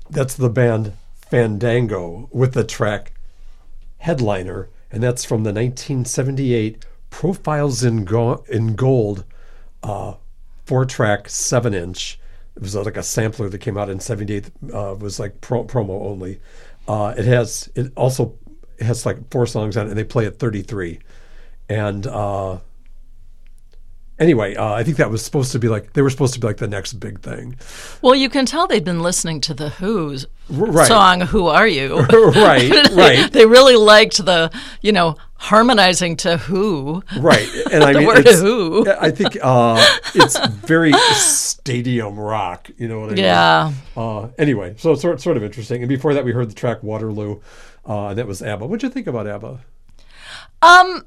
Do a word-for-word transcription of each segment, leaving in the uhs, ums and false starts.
That's the band Fandango with the track Headliner, and that's from the nineteen seventy-eight Profiles in, Go- in Gold uh, four-track seven-inch. It was uh, like a sampler that came out in seventy-eight. Uh, it was like pro- promo only. Uh, it has it also has like four songs on it, and they play at thirty-three. And uh, anyway, uh, I think that was supposed to be like they were supposed to be like the next big thing. Well, you can tell they'd been listening to the Who's right. song "Who Are You?" right, right. They really liked the, you know, harmonizing to Who. Right, and I the mean, word it's, Who. I think uh, it's very stadium rock. You know what I mean? Yeah. Uh, anyway, so it's sort sort of interesting. And before that, we heard the track Waterloo, uh, and that was ABBA. What'd you think about ABBA? Um.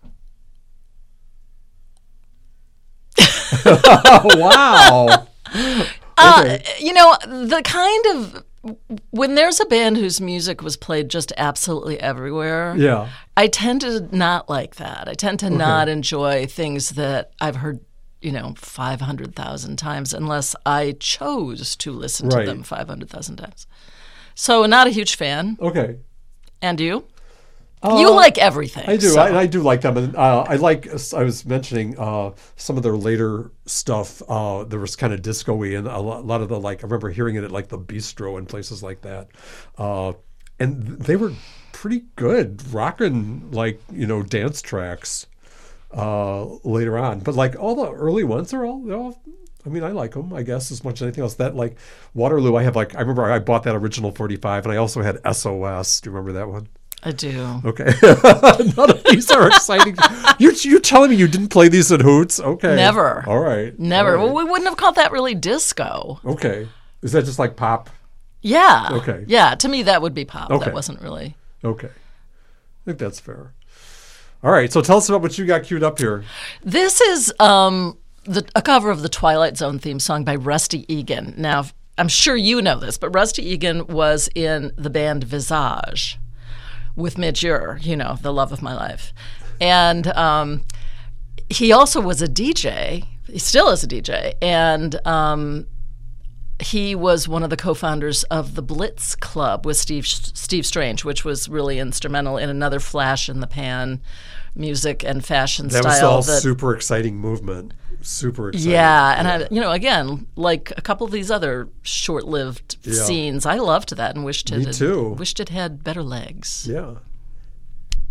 Wow. Uh, Okay. you know, the kind of when there's a band whose music was played just absolutely everywhere, Yeah. I tend to not like that. I tend to not enjoy things that I've heard, you know, five hundred thousand times unless I chose to listen Right. to them five hundred thousand times. So, not a huge fan. Okay. And you? Uh, you like everything. I do. so- I, I do like them, and uh, I like. I was mentioning uh, some of their later stuff. Uh, there was kind of disco-y, and a lot, a lot of the like. I remember hearing it at like the Bistro and places like that, uh, and they were pretty good, rocking like you know dance tracks uh, later on. But like all the early ones are all. They're all I mean, I like them, I guess, as much as anything else. That like Waterloo, I have like. I remember I bought that original forty-five, and I also had S O S. Do you remember that one? I do. Okay. None of these are exciting. You're, you're telling me you didn't play these at Hoots? Okay. Never. All right. Never. All right. Well, we wouldn't have called that really disco. Okay. Is that just like pop? Yeah. Okay. Yeah, to me that would be pop. Okay. That wasn't really. Okay. I think that's fair. All right. So tell us about what you got queued up here. This is um, the, a cover of the Twilight Zone theme song by Rusty Egan. Now, I'm sure you know this, but Rusty Egan was in the band Visage with Midge Ure, you know, the love of my life. And um, he also was a D J. He still is a D J. And um, he was one of the co-founders of the Blitz Club with Steve Steve Strange, which was really instrumental in another flash in the pan music and fashion That style. was all that, super exciting movement. Super exciting. yeah, and I, you know, again, like a couple of these other short-lived Yeah. scenes, I loved that and wished it Me had, too. wished it had better legs. Yeah.